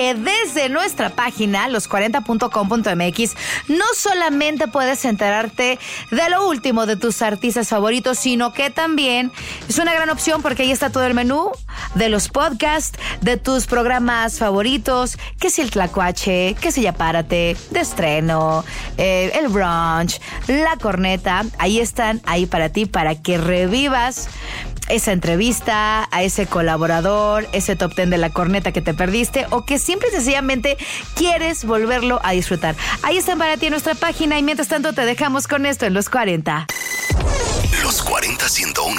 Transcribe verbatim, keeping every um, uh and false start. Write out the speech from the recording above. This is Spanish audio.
Desde nuestra página, los cuarenta punto com punto m x, no solamente puedes enterarte de lo último de tus artistas favoritos, sino que también es una gran opción porque ahí está todo el menú de los podcasts, de tus programas favoritos, que si el Tlacuache, que si Ya Párate, de estreno, eh, el brunch, la corneta, ahí están, ahí para ti, para que revivas esa entrevista, a ese colaborador, ese top ten de la corneta que te perdiste o que simple y sencillamente quieres volverlo a disfrutar. Ahí están para ti en nuestra página y mientras tanto te dejamos con esto en Los cuarenta. Los cuarenta ciento uno